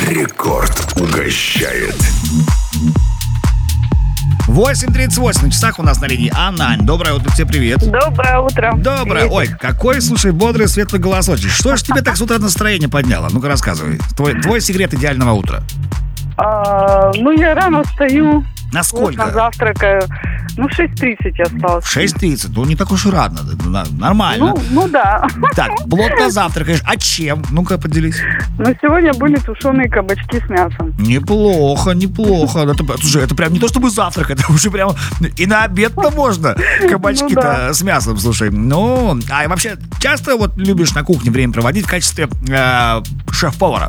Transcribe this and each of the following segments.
Рекорд угощает. 8:38 на часах у нас на линии Анна. Доброе утро, тебе привет. Доброе утро. Доброе. Ой, какой, слушай, бодрый, светлый голосочек. Что ж тебе так с утра настроение подняло? Ну-ка рассказывай. Твой секрет идеального утра. Я рано встаю. Насколько? Плотно завтракаю. В 6:30 я встала. В 6:30, ну не так уж и рано, нормально. Ну да. Так, плотно завтракаешь, а чем? Ну-ка поделись. Сегодня были тушеные кабачки с мясом. Неплохо. Слушай, это прям не то чтобы завтрак, это уже прям и на обед-то можно. Кабачки-то с мясом, слушай. А вообще часто вот любишь на кухне время проводить в качестве шеф-повара?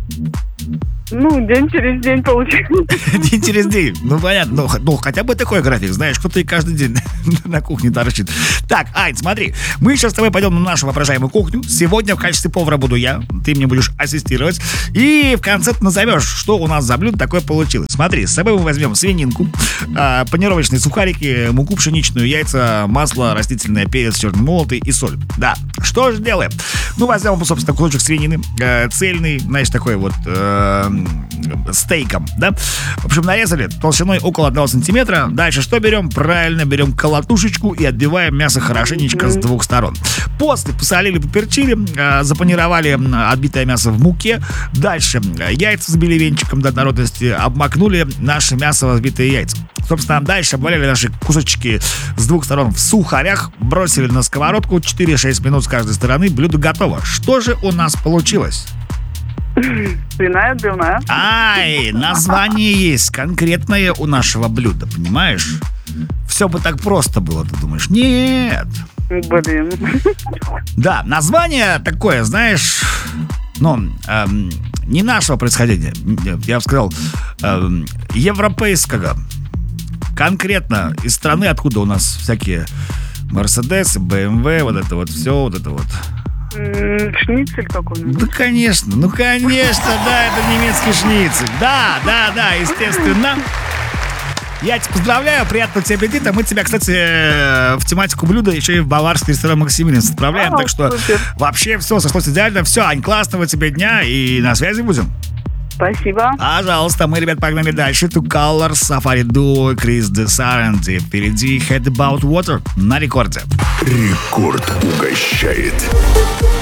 День через день получается. День через день. Ну, понятно. Ну, хотя бы такой график, знаешь, кто-то и каждый день на кухне торчит. Так, Ань, смотри, мы сейчас с тобой пойдем на нашу воображаемую кухню. Сегодня в качестве повара буду я, ты мне будешь ассистировать. И в конце ты назовешь, что у нас за блюдо такое получилось. Смотри, с собой мы возьмем свининку, панировочные сухарики, муку пшеничную, яйца, масло растительное, перец черный молотый и соль. Да, что же делаем? Возьмем, собственно, кусочек свинины, цельный, знаешь, такой вот стейком, да? В общем, нарезали толщиной около 1 сантиметра. Дальше что берем? Правильно, берем колотушечку и отбиваем мясо хорошенечко с двух сторон. После посолили, поперчили, запанировали отбитое мясо в муке. Дальше яйца взбили венчиком до однородности, обмакнули наше мясо в взбитые яйца. Собственно, дальше обваляли наши кусочки с двух сторон в сухарях, бросили на сковородку, 4-6 минут с каждой стороны, блюдо готово. Что же у нас получилось? Свиная отбивная. Ай, название есть конкретное у нашего блюда, понимаешь? Все бы так просто было, ты думаешь? Нет. Блин. Да, название такое, знаешь, не нашего происхождения, я бы сказал, европейского. Конкретно из страны, откуда у нас всякие Мерседесы, БМВ, вот это вот все, вот это вот. Шницель какой-нибудь? Да, конечно, да, это немецкий шницель. Да, естественно. Я тебя поздравляю, приятного тебе аппетита. Мы тебя, кстати, в тематику блюда еще и в баварский ресторан «Максимилианс» отправляем. Так что супер. Вообще все сошлось идеально. Все, Ань, классного тебе дня и на связи будем. Спасибо. Пожалуйста, мы, ребят, погнали дальше. Two Colors, Safari Duo, Крис де Саранди. Впереди Head About Water на рекорде. Рекорд угощает.